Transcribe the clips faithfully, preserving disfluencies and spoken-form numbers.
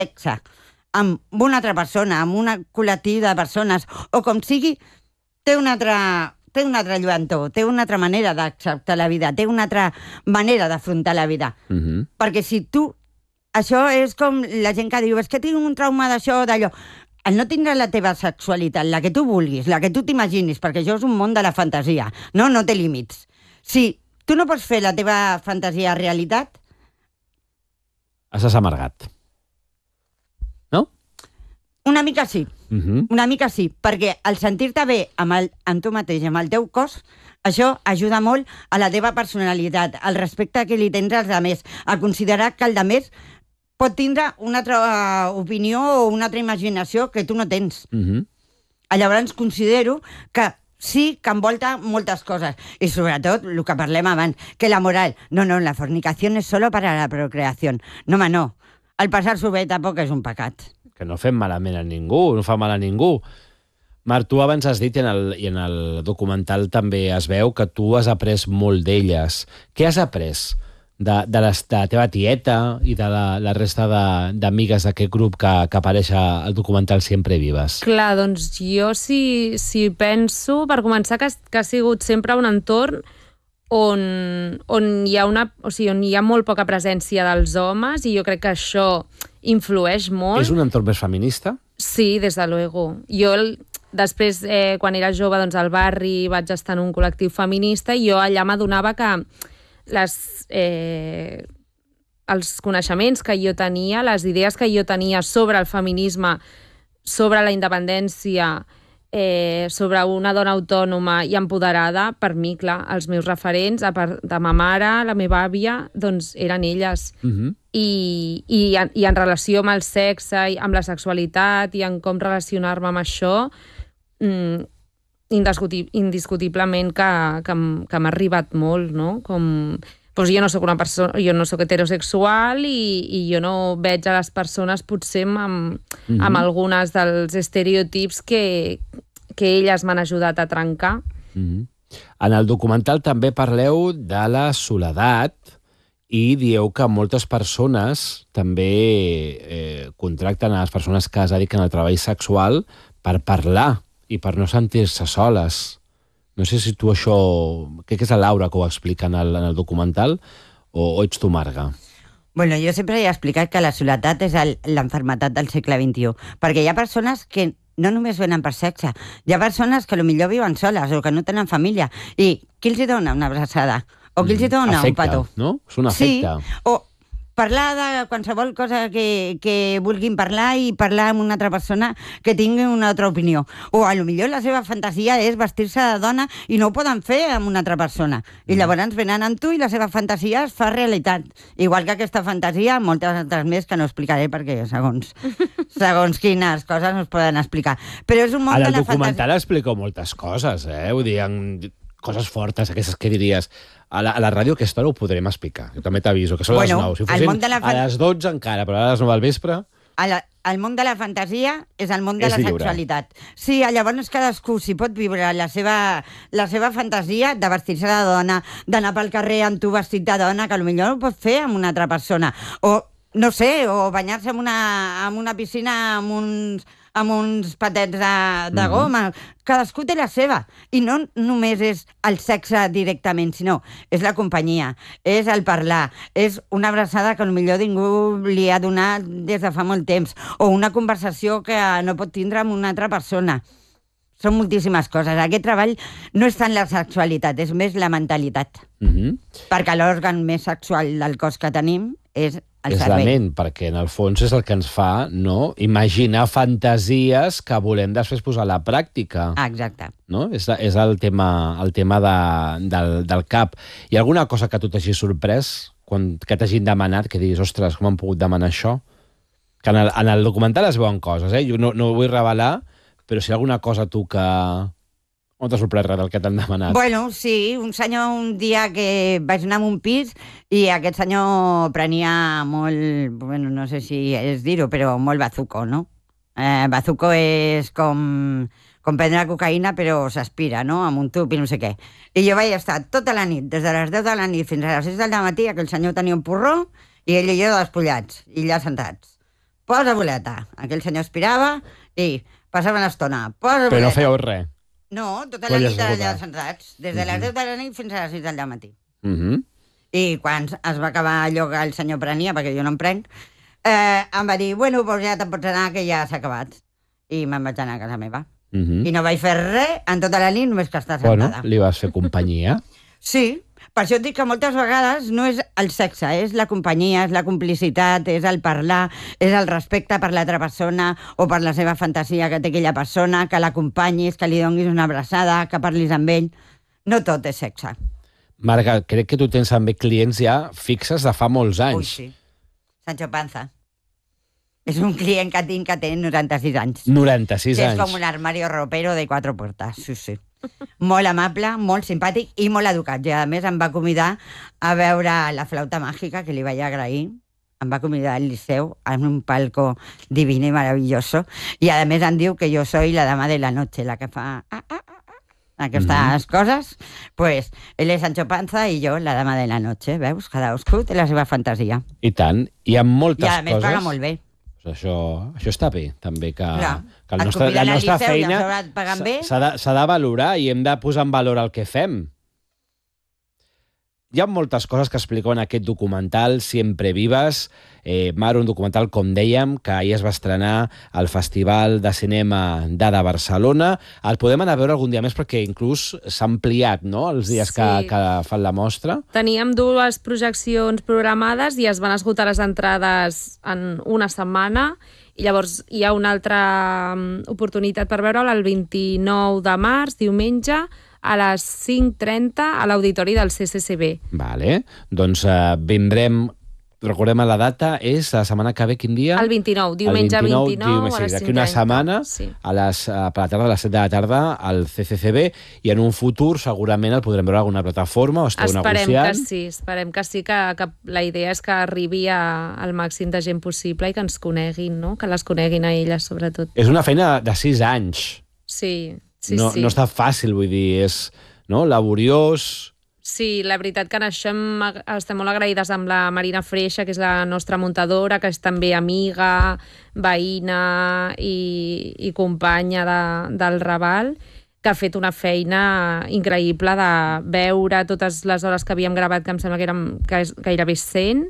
sexe amb una altra persona, amb un col·lectiu de persones, o com sigui, té una altra, té una altra lluentor, té una altra manera d'acceptar la vida, té una altra manera d'afrontar la vida. Uh-huh. Perquè si tu... Això és com la gent que diu, és que tinc un trauma d'això o d'allò. El no tindràs la teva sexualitat, la que tu vulguis, la que tu t'imaginis, perquè això és un món de la fantasia, no? No té límits. Si tu no pots fer la teva fantasia realitat... Has amargat. No? Una mica sí. Uh-huh. Una mica sí, perquè el sentir-te bé amb, el, amb tu mateix, amb el teu cos, això ajuda molt a la teva personalitat, al respecte que li tens als altres, a considerar que el altres pot tindre una altra opinió o una altra imaginació que tu no tens. Uh-huh. Llavors considero que sí que envolta moltes coses. I sobretot, el que parlem abans, que la moral. No, no, la fornicació és solo para la procreació. No, home, no. El passar-s'ho bé tampoc és un pecat. Que no fem malament a ningú, no fa mal a ningú. Marc, tu abans has dit, i en el, i en el documental també es veu, que tu has après molt d'elles. Què has après de, de, les, de la teva tieta i de la, la resta d'amigues d'aquest grup que, que apareix al documental Siempre Vives? Clar, doncs jo si, si penso, per començar, que, que ha sigut sempre un entorn on, on, hi ha una, o sigui, on hi ha molt poca presència dels homes, i jo crec que això influeix molt. És un entorn més feminista? Sí, des de luego. Jo, després, eh, quan era jove, doncs, al barri vaig estar en un col·lectiu feminista, i jo allà m'adonava que les, eh, els coneixements que jo tenia, les idees que jo tenia sobre el feminisme, sobre la independència, eh, sobre una dona autònoma i empoderada, per mi, clar, els meus referents, a part de ma mare, la meva àvia, doncs eren elles. Uh-huh. I, i, en, i en relació amb el sexe, i amb la sexualitat, i en com relacionar-me amb això, mm, indiscuti, indiscutiblement que, que, que m'ha arribat molt, no? Com... Doncs jo no soc una persona, jo no soc heterosexual, i, i jo no veig a les persones potser amb, mm-hmm. amb algunes dels estereotips que, que elles m'han ajudat a trencar. Mm-hmm. En el documental també parleu de la soledat i dieu que moltes persones també eh, contracten a les persones que es dediquen al treball sexual per parlar i per no sentir-se soles. No sé si tu això... Crec que és la Laura que ho explica en el, en el documental, o, o ets tu, Marga? Bueno, jo sempre he explicat que la soledat és l'enfermetat del segle vint-i-u, perquè hi ha persones que no només venen per sexe, hi ha persones que potser viuen soles o que no tenen família, i qui els hi dona una abraçada? O qui els hi dona afecte, un petó? No? És un afecte. Sí, o parlar de qualsevol cosa que, que vulguin parlar, i parlar amb una altra persona que tingui una altra opinió. O a lo millor la seva fantasia és vestir-se de dona i no ho poden fer amb una altra persona. I llavors venen amb tu i la seva fantasia es fa realitat. Igual que aquesta fantasia, moltes altres més que no explicaré perquè segons, segons quines coses no es poden explicar. Però és un món de la fantasia. Al documental explico moltes coses, eh? Vull dir, coses fortes, aquestes que diries... A la, a la ràdio aquesta hora ho podrem explicar. Jo també t'aviso, que són bueno, les nou. Si fossin la fan... a les dotze encara, però a les nou al vespre... A la, el món de la fantasia és el món de és la lliure. Sexualitat. Sí, llavors cadascú s'hi pot viure la seva, la seva fantasia de vestir-se de dona, d'anar pel carrer amb tu vestit de dona, que potser no ho pot fer amb una altra persona. O, no sé, o banyar-se en una, en una piscina amb uns... amb uns patets de, de goma. Mm-hmm. Cadascú té la seva. I no només és el sexe directament, sinó és la companyia, és el parlar, és una abraçada que potser ningú li ha donat des de fa molt temps, o una conversació que no pot tindre amb una altra persona. Són moltíssimes coses. Aquest treball no és tant la sexualitat, és més la mentalitat. Mm-hmm. Perquè l'òrgan més sexual del cos que tenim és el és cervell. la ment, perquè en el fons és el que ens fa, no?, imaginar fantasies que volem després posar a la pràctica. Ah, exacte. No? És, és el tema, el tema de, del, del cap. Hi ha alguna cosa que tu t'hagi sorprès, quan, que t'hagin demanat, que diguis, ostres, com han pogut demanar això? Que en el, en el documental es veuen coses, eh? Jo no, no ho vull revelar, però si hi ha alguna cosa tu que... No t'ha sorprès res del que t'han demanat? Bueno, sí, un senyor un dia que vaig anar a un pis i aquest senyor prenia molt, bueno, no sé si és dir-ho, però molt bazuco, no? Eh, bazuco és com, com prendre cocaïna, però s'aspira, no?, amb un tub i no sé què. I jo vaig estar tota la nit, des de les deu de la nit fins a les sis del matí, aquell senyor tenia un porró i ell i jo despullats, i allà sentats. posa boleta. Aquell senyor aspirava i passava una estona. Posa boleta. Però no fèieu res. No, tota la nit allà sentats. Des de les deu de la nit fins a les sis del matí. Uh -huh. I quan es va acabar allò que el senyor prenia, perquè jo no em prenc, eh, em va dir, bueno, doncs ja te'n pots anar, que ja s'ha acabat. I me'n vaig anar a casa meva. Uh -huh. I no vaig fer res en tota la nit, només que estar sentada. Bueno, li vas fer companyia. Sí, per això et dic que moltes vegades no és el sexe, és la companyia, és la complicitat, és el parlar, és el respecte per l'altra persona o per la seva fantasia que té aquella persona, que l'acompanyis, que li donis una abraçada, que parlis amb ell. No tot és sexe. Marga, crec que tu tens també clients ja fixes de fa molts anys. Ui, sí. Sancho Panza. És un client que tinc que té noranta-sis anys. noranta-sis que anys. És com un armario ropero de quatre portes, sí, sí. Molt amable, molt simpàtic i molt educat. I a més em va convidar a veure La flauta màgica, que li vaig agrair. Em va convidar al Liceu en un palco divino i maravilloso. I a més em diu que jo soy la dama de la noche, la que fa... Ah, ah, ah, aquestes mm-hmm. coses. Pues ell és Sancho Panza i jo la dama de la noche, veus? Cadascú té la seva fantasia. I tant. Hi ha moltes coses... I a més coses... paga molt bé. Pues això, això està bé, també, que, Clar, que el nostre, la nostra Liceu, feina ja s'ha de, s'ha de valorar i hem de posar en valor el que fem. Hi ha moltes coses que explico en aquest documental, Siempre Vives. Eh, Mar, un documental, com dèiem, que ahir es va estrenar al Festival de Cinema d'A de Barcelona. El podem anar a veure algun dia més perquè inclús s'ha ampliat, no?, els dies sí. que, que fan la mostra. Teníem dues projeccions programades i es van esgotar les entrades en una setmana i llavors hi ha una altra oportunitat per veure'l el vint-i-nou de març, diumenge, a les cinc trenta a l'auditori del C C C B. Vale, doncs eh, vindrem... Recordem la data, és la setmana que ve, quin dia? El vint-i-nou, diumenge el vint-i-nou, vint-i-nou diumenge, a les cinc trenta. D'aquí una setmana, sí. a les, per la tarda, a les set de la tarda, al C C C B, i en un futur segurament el podrem veure a alguna plataforma o esteu esperem negociant. Que sí, esperem que sí, que, que la idea és que arribi a, al màxim de gent possible i que ens coneguin, no? Que les coneguin a elles, sobretot. És una feina de sis anys. Sí, sí, no, sí. No està fàcil, vull dir, és no, laboriós... Sí, la veritat que en això hem, estem molt agraïdes amb la Marina Freixa, que és la nostra muntadora, que és també amiga, veïna i, i companya de, del Raval, que ha fet una feina increïble de veure totes les hores que havíem gravat, que em sembla que eren que és gairebé cent,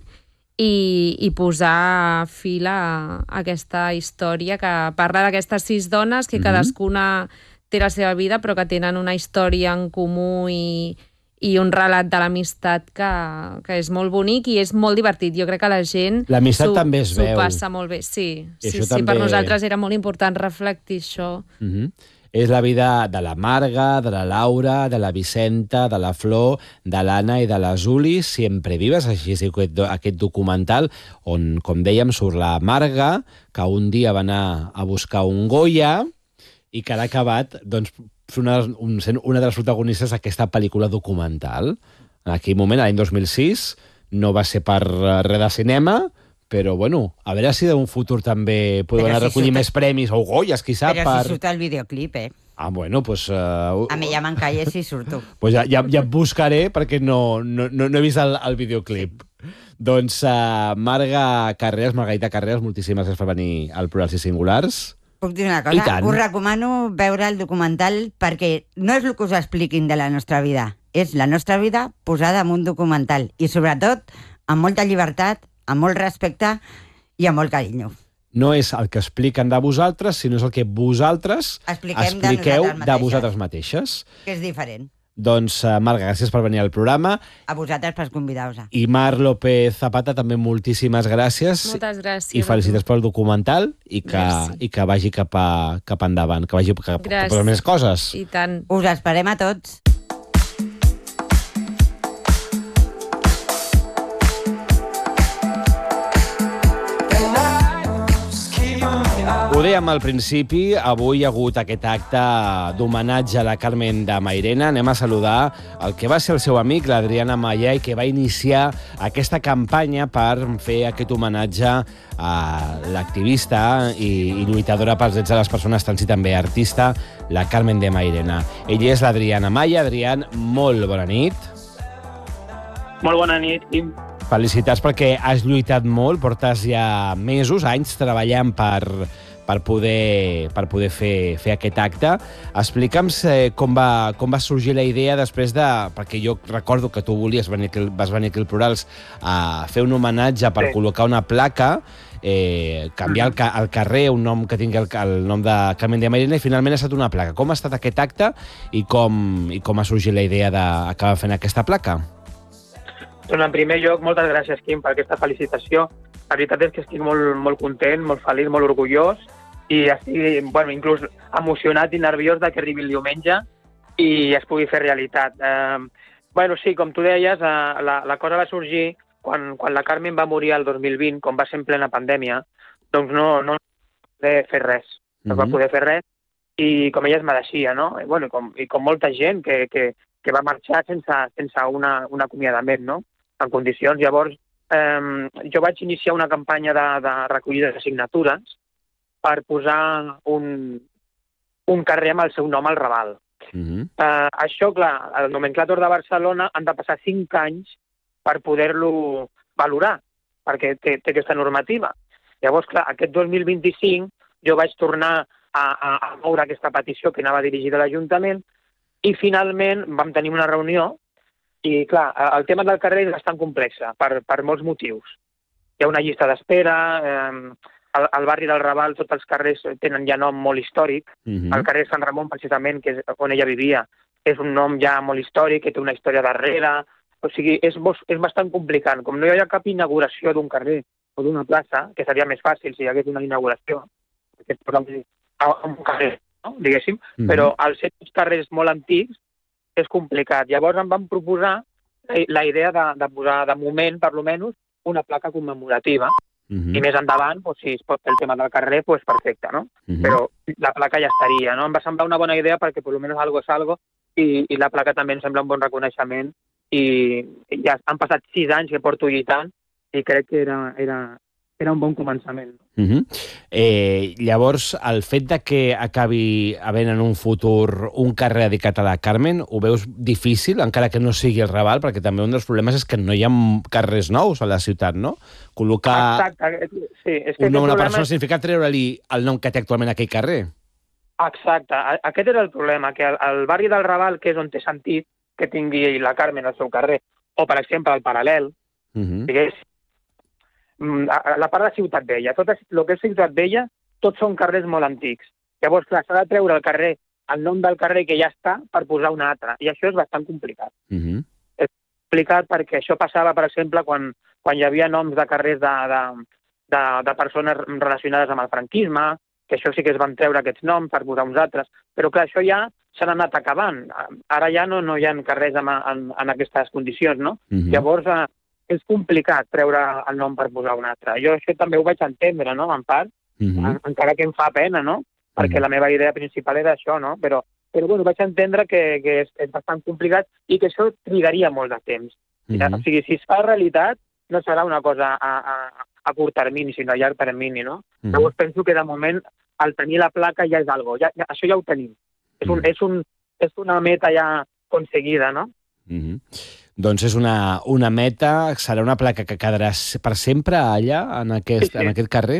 i, i posar fil a, a aquesta història que parla d'aquestes sis dones que mm-hmm. cadascuna té la seva vida però que tenen una història en comú i i un relat de l'amistat que, que és molt bonic i és molt divertit. Jo crec que la gent l'amistat també es veu. S'ho passa molt bé. Sí, sí, sí, també... per nosaltres era molt important reflectir això. Mm-hmm. És la vida de la Marga, de la Laura, de la Vicenta, de la Flor, de l'Anna i de la Zuli, Siempre Vives, així és aquest, aquest documental on, com dèiem, surt la Marga, que un dia va anar a buscar un Goya i que l'ha acabat, doncs, Una, un, sent una de les protagonistes d'aquesta pel·lícula documental. En aquell moment, l'any dos mil sis, no va ser per res de cinema, però, bueno, a veure si d'un futur també podeu anar si a recollir surt... més premis o Goyas, qui sap. Però per... si surt el videoclip, eh? Ah, bueno, doncs... Pues, uh... A mi ja m'encalles si surto. pues ja, ja, ja et buscaré perquè no, no, no, no he vist el, el videoclip. Doncs, uh, Marga Carreras, Margarita Carreras, moltíssimes gràcies per venir al Plurals i Singulars. Puc dir una cosa? Us recomano veure el documental perquè no és el que us expliquin de la nostra vida, és la nostra vida posada en un documental i sobretot amb molta llibertat, amb molt respecte i amb molt carinyo. No és el que expliquen de vosaltres, sinó és el que vosaltres Expliquem expliqueu de, de vosaltres mateixes. Que és diferent. Doncs, uh, Marga, gràcies per venir al programa. A vosaltres per convidar-vos. I Mar López Zapata, també moltíssimes gràcies. Moltes gràcies. I felicitats pel documental i que, i que vagi cap, a, cap endavant, que vagi cap, cap a més coses. I tant. Us esperem a tots. Ho dèiem al principi, avui hi ha hagut aquest acte d'homenatge a la Carmen de Mairena. Anem a saludar el que va ser el seu amic, l'Adriana Maya, i que va iniciar aquesta campanya per fer aquest homenatge a l'activista i, i lluitadora pels drets de les persones trans i també artista, la Carmen de Mairena. Ella és l'Adriana Maya. Adrián, molt bona nit. Molt bona nit, Quim. Felicitats perquè has lluitat molt, portes ja mesos, anys treballant per, per poder, per poder fer, fer aquest acte. Explica'm eh, com, va, com va sorgir la idea després de... Perquè jo recordo que tu volies venir aquí, vas venir aquí al Plurals a fer un homenatge per sí. col·locar una placa, eh, canviar el, ca el carrer, un nom que tingui el, el nom de Carmen de Mairena, i finalment ha estat una placa. Com ha estat aquest acte i com, i com ha sorgit la idea d'acabar fent aquesta placa? Doncs en primer lloc, moltes gràcies, Quim, per aquesta felicitació. La veritat és que estic molt, molt content, molt feliç, molt orgullós i estic, bueno, inclús emocionat i nerviós de que arribi el diumenge i es pugui fer realitat. Eh, bueno, sí, com tu deies, eh, la, la cosa va sorgir quan, quan la Carmen va morir el dos mil vint, com va ser en plena pandèmia, doncs no, no va poder fer res. No va poder fer res i com ella es mereixia, no? I, bueno, com, i com molta gent que, que, que va marxar sense, sense una, un acomiadament, no? En condicions. Llavors, eh, jo vaig iniciar una campanya de, de recollida de signatures per posar un, un carrer amb el seu nom al Raval. Uh-huh. eh, això, clar, el nomenclàtor de Barcelona han de passar cinc anys per poder-lo valorar, perquè té, té aquesta normativa. Llavors, clar, aquest dos mil vint-i-cinc jo vaig tornar a, a, a moure aquesta petició que anava dirigida a l'Ajuntament i finalment vam tenir una reunió. I, clar, el tema del carrer és bastant complex per, per molts motius. Hi ha una llista d'espera, eh, al, al barri del Raval tots els carrers tenen ja nom molt històric. Uh-huh. El carrer Sant Ramon, precisament, que és on ella vivia, és un nom ja molt històric, que té una història darrere. O sigui, és, és bastant complicat. Com no hi ha cap inauguració d'un carrer o d'una plaça, que seria més fàcil si hi hagués una inauguració, que es posa a un carrer, no? Diguéssim, uh-huh. Però al ser uns carrers molt antics, és complicat. Llavors em van proposar la idea de, de posar, de moment, per lo menys, una placa commemorativa. Uh-huh. I més endavant, pues, si es pot fer el tema del carrer, pues, perfecte, no? Uh-huh. Però la placa ja estaria, no? Em va semblar una bona idea perquè, per lo menos, algo és algo, i, i la placa també em sembla un bon reconeixement. I, i ja han passat sis anys que porto lluitant i crec que era, era, era un bon començament. Uh-huh. eh, llavors, el fet de que acabi havent en un futur un carrer dedicat a la Carmen, ho veus difícil, encara que no sigui el Raval, perquè també un dels problemes és que no hi ha carrers nous a la ciutat, no? Col·locar Exacte. Sí, és que un nom a una problema... persona significa treure-li el nom que té actualment aquell carrer. Exacte. Aquest era el problema, que el, el barri del Raval, que és on té sentit que tingui la Carmen al seu carrer, o, per exemple, el Paral·lel, uh-huh. digués, la part de Ciutat Vella, tot el que és Ciutat Vella, tots són carrers molt antics. Llavors, clar, s'ha de treure el carrer, el nom del carrer que ja està, per posar un altre. I això és bastant complicat. Uh-huh. És complicat perquè això passava, per exemple, quan, quan hi havia noms de carrers de, de, de, de persones relacionades amb el franquisme, que això sí que es van treure aquests noms per posar uns altres. Però, clar, això ja s'han anat acabant. Ara ja no, no hi ha carrers en, en, en aquestes condicions, no? Uh-huh. Llavors, eh, és complicat treure el nom per posar un altre. Jo això també ho vaig entendre, no?, en part, uh-huh. en, encara que em fa pena, no?, perquè uh-huh. la meva idea principal era això, no?, però, però bueno, vaig entendre que, que és, és bastant complicat i que això trigaria molt de temps. Uh-huh. O sigui, si es fa realitat, no serà una cosa a, a, a curt termini, sinó a llarg termini, no? Uh-huh. Llavors penso que de moment, al tenir la placa ja és algo, ja, ja, això ja ho tenim. És, un, uh-huh. és, un, és una meta ja aconseguida, no? Uh-huh. Doncs és una, una meta, serà una placa que quedarà per sempre allà, en aquest, sí, sí. en aquest carrer?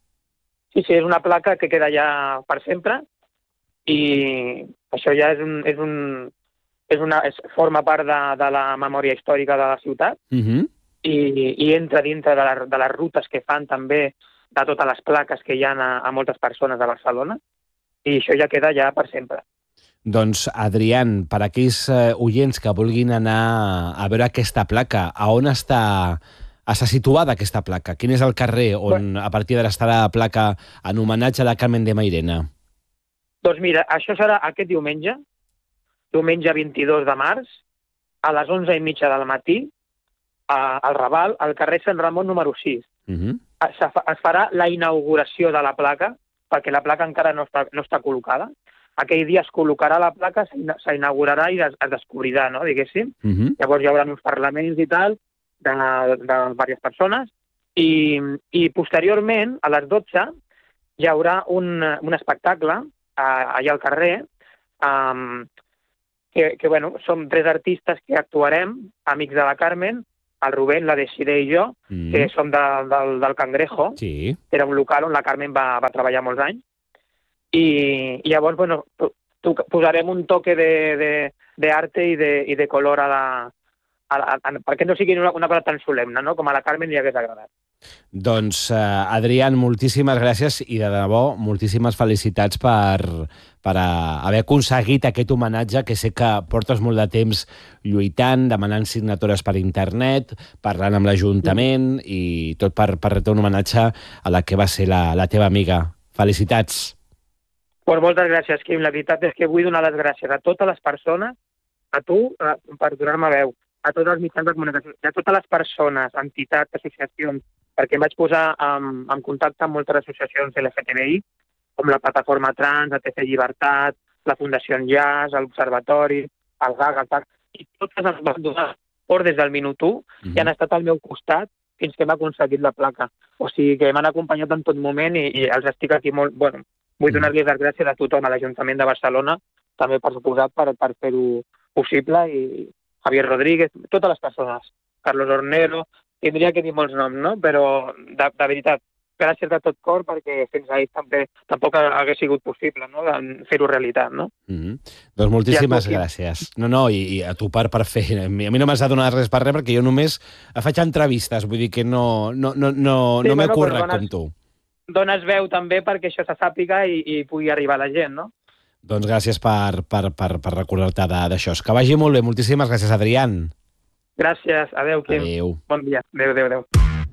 Sí, sí, és una placa que queda allà per sempre i això ja és un, és un, és una, és, forma part de, de la memòria històrica de la ciutat uh-huh. i, i entra dintre de, la, de les rutes que fan també de totes les plaques que hi ha a, a moltes persones de Barcelona i això ja queda ja per sempre. Doncs, Adrián, per aquells eh, oients que vulguin anar a veure aquesta placa, a on està, està situada aquesta placa? Quin és el carrer on a partir d'ara estarà la placa en homenatge a la Carmen de Mairena? Doncs mira, això serà aquest diumenge, diumenge vint-i-dos de març, a les onze i mitja del matí, a, al Raval, al carrer Sant Ramon número sis. Uh-huh. es, es farà la inauguració de la placa, perquè la placa encara no està, no està col·locada. Aquell dia es col·locarà la placa, s'inaugurarà i es, es descobrirà, no?, diguéssim. Uh-huh. Llavors hi haurà uns parlaments i tal, de, de, de diverses persones, i, i posteriorment, a les dotze, hi haurà un, un espectacle a, allà al carrer, um, que, que bueno, som tres artistes que actuarem, amics de la Carmen, el Rubén, la Desiree i jo, Mm. que som de, del, del Cangrejo, Sí. era un local on la Carmen va, va treballar molts anys, i, i llavors, bueno, tu, tu, posarem un toque de, de, de arte i de, i de color a la, a, a, a, perquè no sigui una, una cosa tan solemne, no?, com a la Carmen li hagués agradat. Doncs, eh, Adrián, moltíssimes gràcies i, de debò, moltíssimes felicitats per, per a, haver aconseguit aquest homenatge que sé que portes molt de temps lluitant, demanant signatures per internet, parlant amb l'Ajuntament i tot per, per retre un homenatge a la que va ser la, la teva amiga. Felicitats. Pues moltes gràcies, Quim. La veritat és que vull donar les gràcies a totes les persones, a tu, a, per donar-me veu, a tots els mitjans de comunicació, a totes les persones, entitats, associacions, perquè em vaig posar en, en contacte amb moltes associacions L G T B I, com la Plataforma Trans, A T C Llibertat, la Fundació Enllaç, l'Observatori, el G A G, el T A C, i totes ens van donar suport des del minut u Mm-hmm. i han estat al meu costat fins que hem aconseguit la placa. O sigui que m'han acompanyat en tot moment i, i els estic aquí molt... Bueno, vull donar-li les gràcies a tothom, a l'Ajuntament de Barcelona, també per suposat, per, per fer-ho possible, i Javier Rodríguez, totes les persones, Carlos Hornero, tindria que dir molts noms, no? Però, de, de veritat, gràcies de tot cor, perquè sense ells també tampoc hagués sigut possible, no?, fer-ho realitat, no? Mm-hmm. Doncs moltíssimes tu, gràcies. No, no, i, i a tu per, per fer... A mi, a mi no m'has de donar res per res, perquè jo només faig entrevistes, vull dir que no, no, no, no, Sí, no m'he bueno, currat però com tu. Dones veu també perquè això se sàpiga i, i pugui arribar a la gent, no? Doncs gràcies per, per, per, per recordar-te de- d'això. Que vagi molt bé. Moltíssimes gràcies, Adrián. Gràcies, adeu, Quim. Adéu. Bon dia, adeu, adeu, adeu.